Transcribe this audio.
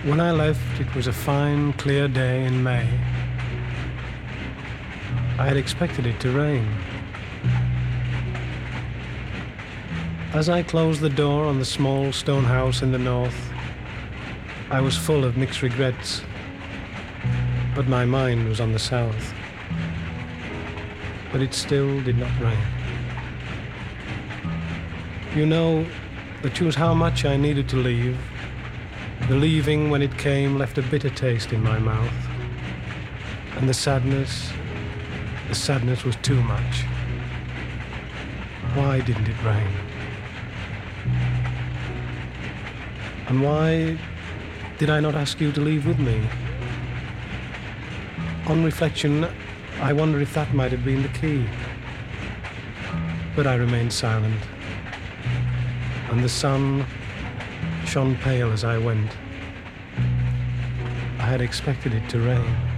When I left, it was a fine, clear day in May. I had expected it to rain. As I closed the door on the small stone house in the north, I was full of mixed regrets, but my mind was on the south. But it still did not rain. You know, that was how much I needed to leave. The leaving, when it came, left a bitter taste in my mouth. And the sadness was too much. Why didn't it rain? And why did I not ask you to leave with me? On reflection, I wonder if that might have been the key. But I remained silent, and the sun shone pale as I went. I had expected it to rain.